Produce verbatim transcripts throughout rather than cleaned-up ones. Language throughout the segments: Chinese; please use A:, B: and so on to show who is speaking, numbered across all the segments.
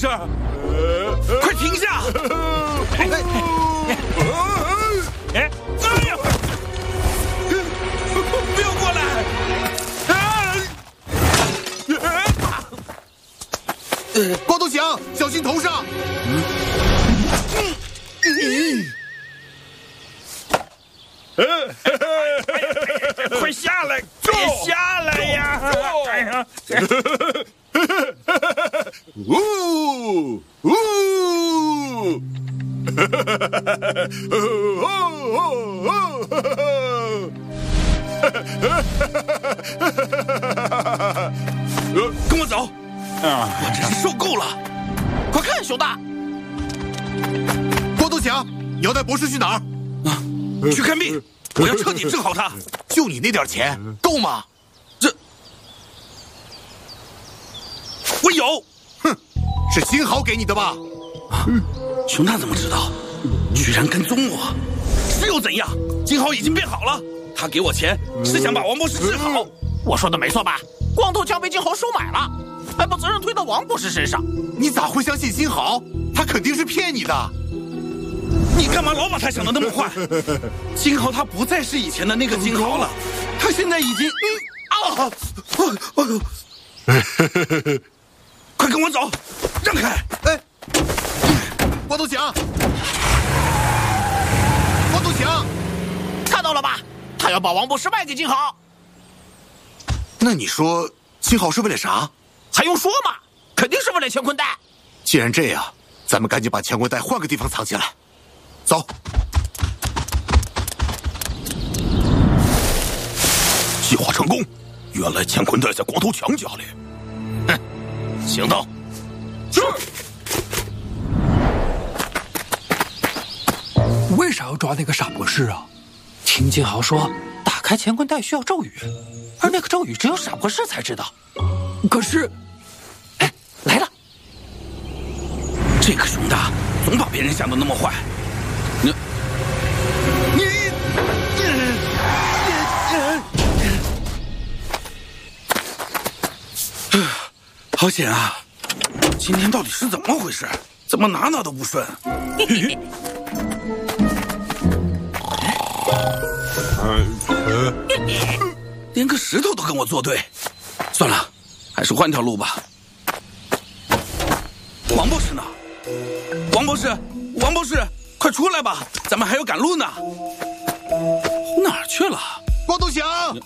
A: 事？快停下！哎哎哎呀！不要过来！
B: 光头强，小心头上！嗯
A: 嗯，快下来！别下来呀！哎呀！
B: 呜呜！
A: 跟我走！我真是受够了！
C: 快看，熊大！
B: 光头强，你要带博士去哪儿？
A: 啊，去看病！我要彻底治好他。
B: 就你那点钱，够吗？
A: 这，我有。
B: 哼，是金豪给你的吧？
A: 啊，熊大怎么知道？居然跟踪我！是又怎样？金豪已经变好了，他给我钱是想把王博士治好。
C: 我说的没错吧？光头强被金豪收买了，还把责任推到王博士身上。
B: 你咋会相信金豪？他肯定是骗你的。
A: 你干嘛老把他想的那么坏？金豪他不再是以前的那个金豪了，他现在已经……嗯啊！快跟我走，让开！
B: 哎，光头强，光头强，
C: 看到了吧？他要把王博士卖给金豪。
B: 那你说金豪是为了啥？
C: 还用说吗？肯定是为了乾坤袋。
B: 既然这样，咱们赶紧把乾坤袋换个地方藏起来。走。
D: 计划成功，原来乾坤袋在光头强家里。
C: 哼，行动。
D: 是。
E: 为啥要抓那个傻博士啊？听金豪说，打开乾坤袋需要咒语，而那个咒语只有傻博士才知道。可是，
C: 哎，来了！
A: 这个熊大总把别人想的那么坏。你，你，好险啊！今天到底是怎么回事？怎么哪哪都不顺？连个石头都跟我作对，算了，还是换条路吧。王博士呢？王博士，王博士，快出来吧，咱们还要赶路呢。哪儿去了？
B: 光头强！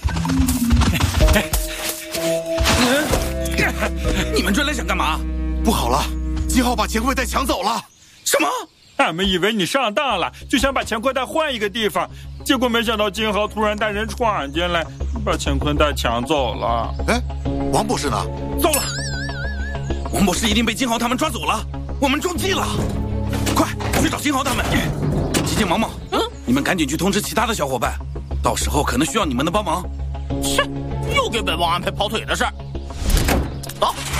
A: 你们追来想干嘛？
B: 不好了，金豪把乾坤袋抢走了。
A: 什么？
F: 俺们以为你上当了，就想把乾坤袋换一个地方，结果没想到金豪突然带人闯进来，把乾坤袋抢走了。
B: 哎，王博士呢？
A: 糟了，王博士一定被金豪他们抓走了，我们中计了！快去找金豪他们！急急忙忙，嗯，你们赶紧去通知其他的小伙伴，到时候可能需要你们的帮忙。
C: 切，又给本王安排跑腿的事儿。走。